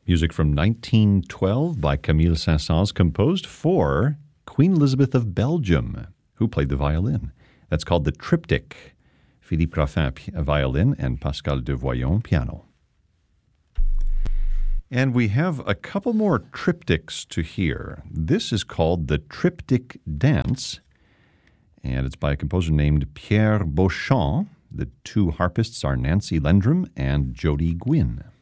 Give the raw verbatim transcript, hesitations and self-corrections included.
Music from nineteen twelve by Camille Saint-Saëns, composed for Queen Elizabeth of Belgium, who played the violin. That's called the Triptych. Philippe Raffin, violin, and Pascal Devoyon, piano. And we have a couple more triptychs to hear. This is called the Triptych Dance, and it's by a composer named Pierre Beauchamp. The two harpists are Nancy Lendrum and Jody Gwynn.